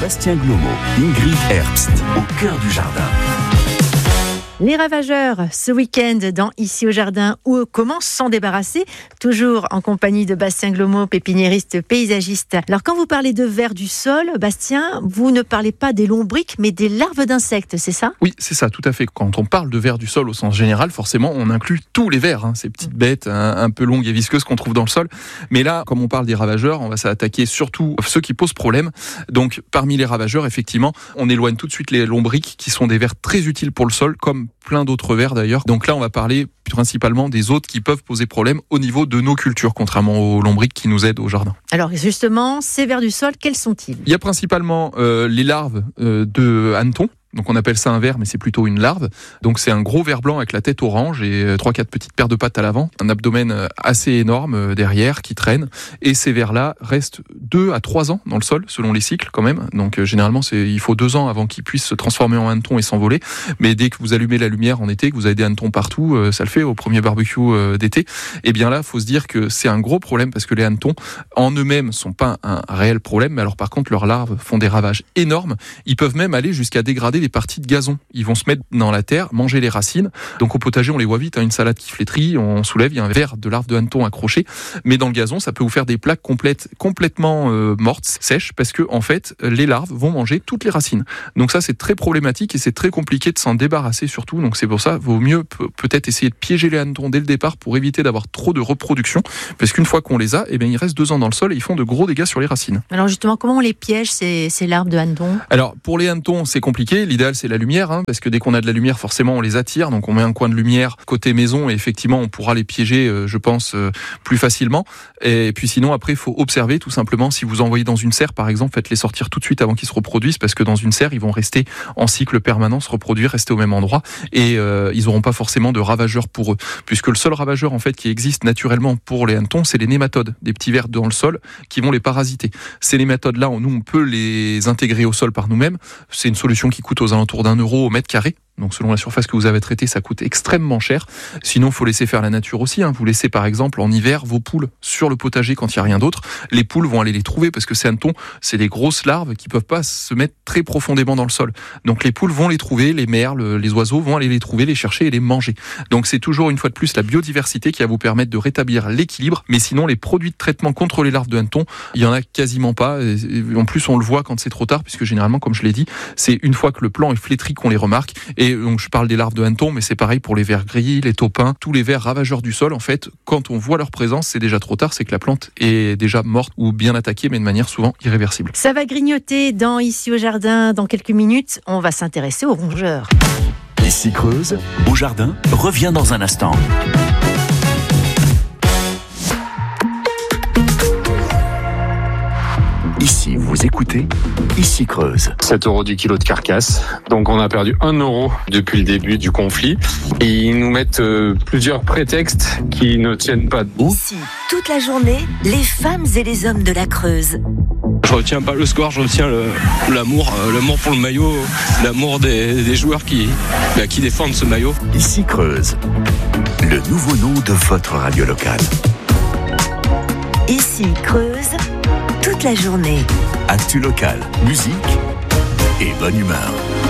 Bastien Glomo, Ingrid Herbst, au cœur du jardin. Les ravageurs, ce week-end dans Ici au Jardin, ou comment s'en débarrasser, toujours en compagnie de Bastien Glomo, pépiniériste paysagiste. Alors quand vous parlez de vers du sol, Bastien, vous ne parlez pas des lombriques, mais des larves d'insectes, c'est ça ? Oui, c'est ça, tout à fait. Quand on parle de vers du sol au sens général, forcément, on inclut tous les vers, ces petites bêtes un peu longues et visqueuses qu'on trouve dans le sol. Mais là, comme on parle des ravageurs, on va s'attaquer surtout ceux qui posent problème. Donc parmi les ravageurs, effectivement, on éloigne tout de suite les lombriques, qui sont des vers très utiles pour le sol, comme plein d'autres vers d'ailleurs. Donc là, on va parler principalement des hôtes qui peuvent poser problème au niveau de nos cultures, contrairement aux lombriques qui nous aident au jardin. Alors justement, ces vers du sol, quels sont-ils ? Il y a principalement les larves de hannetons. Donc on appelle ça un ver, mais c'est plutôt une larve. Donc c'est un gros ver blanc avec la tête orange et 3-4 petites paires de pattes à l'avant. Un abdomen assez énorme derrière qui traîne. Et ces vers-là restent 2 à 3 ans dans le sol, selon les cycles quand même. Donc généralement, il faut 2 ans avant qu'ils puissent se transformer en hanneton et s'envoler. Mais dès que vous allumez la lumière en été, que vous avez des hannetons partout, ça le fait au premier barbecue d'été. Et bien là, faut se dire que c'est un gros problème parce que les hannetons, en eux-mêmes, sont pas un réel problème. Mais alors par contre, leurs larves font des ravages énormes. Ils peuvent même aller jusqu'à dégrader des parties de gazon. Ils vont se mettre dans la terre, manger les racines. Donc au potager, on les voit vite, une salade qui flétrit, on soulève, il y a un ver de larves de hanneton accroché. Mais dans le gazon, ça peut vous faire des plaques complètement mortes, sèches, parce que en fait, les larves vont manger toutes les racines. Donc ça, c'est très problématique et c'est très compliqué de s'en débarrasser surtout. Donc c'est pour ça, vaut mieux peut-être essayer de piéger les hannetons dès le départ pour éviter d'avoir trop de reproduction. Parce qu'une fois qu'on les a, ils restent 2 ans dans le sol et ils font de gros dégâts sur les racines. Alors justement, comment on les piège, ces larves de hanneton ? Alors pour les hannetons, c'est compliqué. L'idéal, c'est la lumière, parce que dès qu'on a de la lumière, forcément, on les attire. Donc on met un coin de lumière côté maison et effectivement, on pourra les piéger, je pense, plus facilement. Et puis sinon, après, il faut observer tout simplement. Si vous envoyez dans une serre, par exemple, faites-les sortir tout de suite avant qu'ils se reproduisent, parce que dans une serre, ils vont rester en cycle permanent, se reproduire, rester au même endroit, et ils n'auront pas forcément de ravageurs pour eux, puisque le seul ravageur en fait qui existe naturellement pour les hannetons, c'est les nématodes, des petits vers dans le sol qui vont les parasiter. Ces nématodes-là, nous, on peut les intégrer au sol par nous-mêmes. C'est une solution qui coûte aux alentours d'1 euro au mètre carré. Donc selon la surface que vous avez traitée, ça coûte extrêmement cher. Sinon, faut laisser faire la nature aussi. Vous laissez par exemple en hiver vos poules sur le potager quand il n'y a rien d'autre. Les poules vont aller les trouver parce que ces hannetons, c'est des grosses larves qui peuvent pas se mettre très profondément dans le sol. Donc les poules vont les trouver, les merles, les oiseaux vont aller les trouver, les chercher et les manger. Donc c'est toujours une fois de plus la biodiversité qui va vous permettre de rétablir l'équilibre. Mais sinon, les produits de traitement contre les larves de hannetons, il y en a quasiment pas. Et en plus, on le voit quand c'est trop tard, puisque généralement, comme je l'ai dit, c'est une fois que le plant est flétri qu'on les remarque. Et donc je parle des larves de hannetons, mais c'est pareil pour les vers gris, les taupins, tous les vers ravageurs du sol. En fait, quand on voit leur présence, c'est déjà trop tard, c'est que la plante est déjà morte ou bien attaquée, mais de manière souvent irréversible. Ça va grignoter dans Ici au Jardin. Dans quelques minutes, on va s'intéresser aux rongeurs. Ici Creuse, au jardin, revient dans un instant. Ici, vous écoutez Ici Creuse. 7 € du kilo de carcasse. Donc on a perdu 1 euro depuis le début du conflit. Et ils nous mettent plusieurs prétextes qui ne tiennent pas. Ici, toute la journée, les femmes et les hommes de la Creuse. Je retiens pas le score, je retiens l'amour pour le maillot, l'amour des joueurs qui défendent ce maillot. Ici Creuse, le nouveau nom de votre radio locale. Ici Creuse, toute la journée. Actu local, musique et bonne humeur.